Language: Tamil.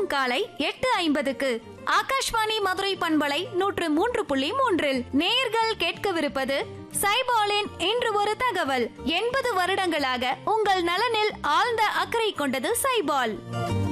காலை 8:50க்கு ஆகாஷ்வாணி மதுரை பண்பலை 103.3 நேயர்கள் கேட்கவிருப்பது சைபாலின் இன்று ஒரு தகவல். 80 வருடங்களாக உங்கள் நலனில் ஆழ்ந்த அக்கறை கொண்டது சைபால்.